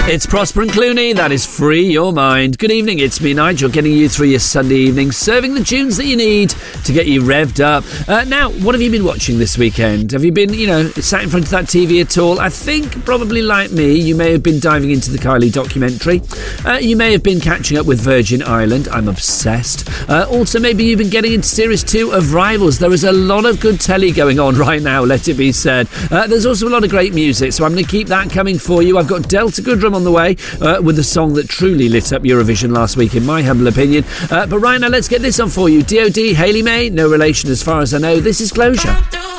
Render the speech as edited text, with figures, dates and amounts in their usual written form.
It's Prosper and Clooney, that is Free Your Mind. Good evening, it's me, Nigel, getting you through your Sunday evening, serving the tunes that you need to get you revved up. Now, what have you been watching this weekend? Have you been, sat in front of that TV at all? I think, probably like me, you may have been diving into the Kylie documentary. You may have been catching up with Virgin Island. I'm obsessed. Also, maybe you've been getting into Series 2 of Rivals. There is a lot of good telly going on right now, let it be said. There's also a lot of great music, so I'm going to keep that coming for you. I've got Delta Goodrum on the way with the song that truly lit up Eurovision last week, in my humble opinion. But right now, let's get this on for you. D.O.D, Hayley May, no relation as far as I know. This is Closure.